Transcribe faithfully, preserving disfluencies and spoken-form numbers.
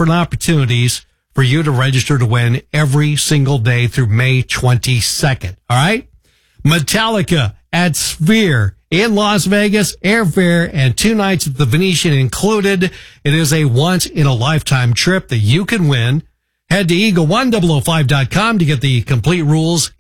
different opportunities for you to register to win every single day through May twenty-second. All right? Metallica at Sphere in Las Vegas, airfare and two nights at the Venetian included. It is a once-in-a-lifetime trip that you can win. Head to eagle one oh oh five dot com to get the complete rules